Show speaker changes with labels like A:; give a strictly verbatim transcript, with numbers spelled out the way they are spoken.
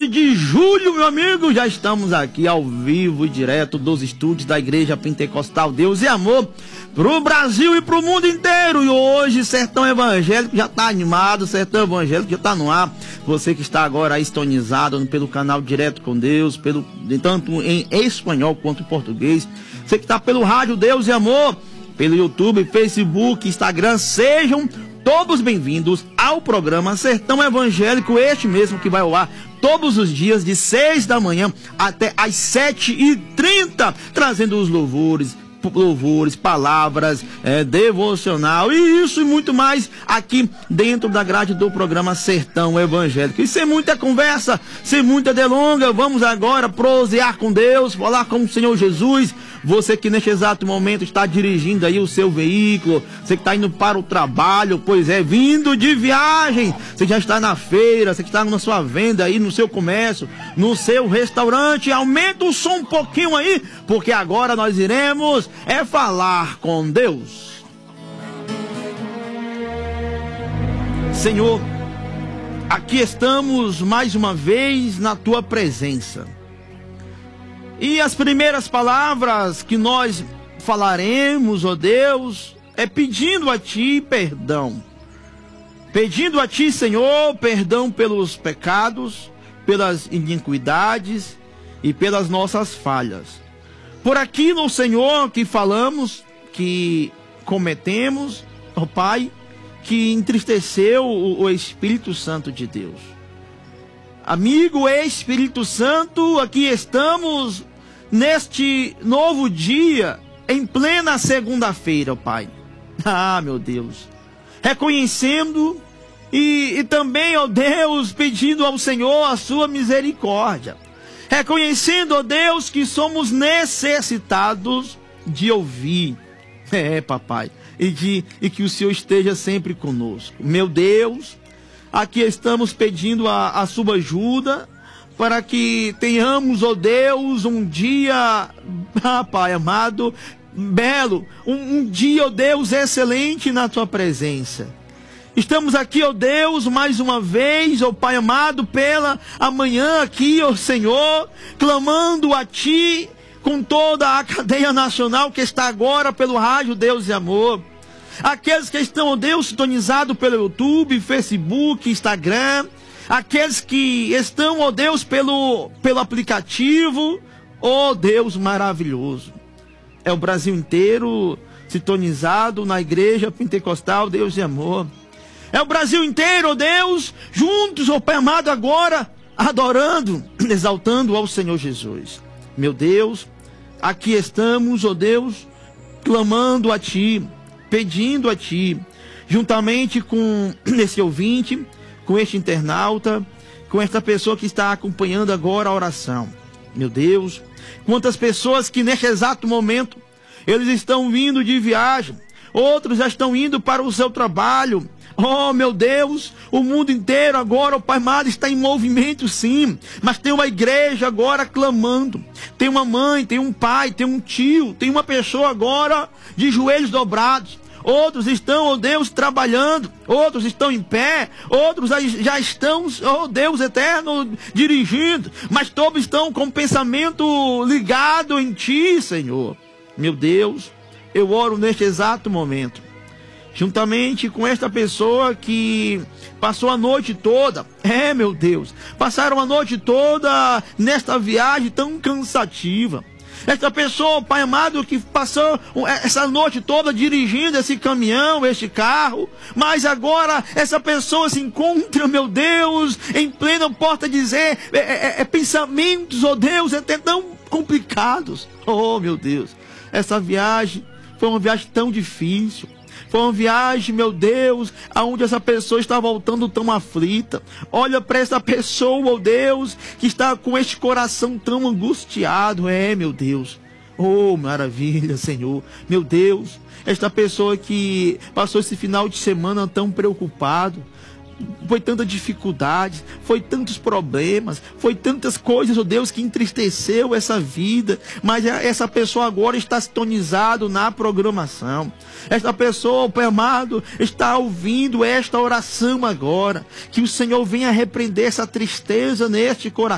A: de julho, meu amigo, já estamos aqui ao vivo e direto dos estúdios da Igreja Pentecostal Deus e Amor pro Brasil e pro mundo inteiro. E hoje Sertão Evangélico já tá animado, Sertão Evangélico já tá no ar. Você que está agora aí sintonizado pelo canal Direto com Deus, pelo, tanto em espanhol quanto em português. Você que está pelo rádio Deus e Amor, pelo YouTube, Facebook, Instagram, sejam todos bem-vindos ao programa Sertão Evangélico, este mesmo que vai ao ar todos os dias de seis da manhã até às sete e trinta, trazendo os louvores, louvores, palavras, é, devocional e isso e muito mais aqui dentro da grade do programa Sertão Evangélico. E sem muita conversa, sem muita delonga, vamos agora prosear com Deus, falar com o Senhor Jesus. Você que neste exato momento está dirigindo aí o seu veículo, você que está indo para o trabalho, pois é, vindo de viagem, você já está na feira, você que está na sua venda aí, no seu comércio, no seu restaurante, aumenta o som um pouquinho aí, porque agora nós iremos é falar com Deus. Senhor, aqui estamos mais uma vez na tua presença. E as primeiras palavras que nós falaremos, ó Deus, é pedindo a Ti perdão. Pedindo a Ti, Senhor, perdão pelos pecados, pelas iniquidades e pelas nossas falhas. Por aquilo, Senhor, que falamos, que cometemos, ó Pai, que entristeceu o, o Espírito Santo de Deus. Amigo Espírito Santo, aqui estamos neste novo dia, em plena segunda-feira, ó Pai. Ah, meu Deus. Reconhecendo e, e também, ó Deus, pedindo ao Senhor a sua misericórdia. Reconhecendo, ó Deus, que somos necessitados de ouvir. É, papai. E, de, e que o Senhor esteja sempre conosco. Meu Deus, aqui estamos pedindo a, a sua ajuda para que tenhamos, ó Deus, um dia, ah, Pai amado, belo, um, um dia, ó Deus, excelente na tua presença. Estamos aqui, ó Deus, mais uma vez, ó Pai amado, pela amanhã aqui, ó Senhor, clamando a Ti com toda a cadeia nacional que está agora pelo rádio Deus e Amor. Aqueles que estão, ó Deus, sintonizados pelo YouTube, Facebook, Instagram. Aqueles que estão, ó Deus, pelo, pelo aplicativo. Ó Deus maravilhoso. É o Brasil inteiro sintonizado na Igreja Pentecostal Deus e Amor. É o Brasil inteiro, ó Deus, juntos, ó Pai amado, agora, adorando, exaltando ao Senhor Jesus. Meu Deus, aqui estamos, ó Deus, clamando a Ti, pedindo a Ti, juntamente com esse ouvinte, com este internauta, com esta pessoa que está acompanhando agora a oração. Meu Deus, quantas pessoas que neste exato momento, eles estão vindo de viagem, outros já estão indo para o seu trabalho. Oh, meu Deus, o mundo inteiro agora, o Pai amado, está em movimento sim, mas tem uma igreja agora clamando, tem uma mãe, tem um pai, tem um tio, tem uma pessoa agora de joelhos dobrados. Outros estão, ó Deus, trabalhando, outros estão em pé, outros já estão, ó Deus eterno, dirigindo, mas todos estão com o pensamento ligado em Ti, Senhor. Meu Deus, eu oro neste exato momento, juntamente com esta pessoa que passou a noite toda, é, meu Deus, passaram a noite toda nesta viagem tão cansativa. Esta pessoa, Pai amado, que passou essa noite toda dirigindo esse caminhão, este carro, mas agora essa pessoa se encontra, meu Deus, em plena porta dizer, é, é, é, pensamentos, ó Deus, até tão complicados. Oh, meu Deus, essa viagem foi uma viagem tão difícil. Foi uma viagem, meu Deus, aonde essa pessoa está voltando tão aflita. Olha para essa pessoa, oh Deus, que está com este coração tão angustiado. É, meu Deus. Oh, maravilha, Senhor. Meu Deus, esta pessoa que passou esse final de semana tão preocupado. Foi tanta dificuldade, foi tantos problemas, foi tantas coisas, oh Deus, que entristeceu essa vida, mas essa pessoa agora está sintonizado na programação. Esta pessoa, oh Pai amado, está ouvindo esta oração agora, que o Senhor venha repreender essa tristeza neste coração.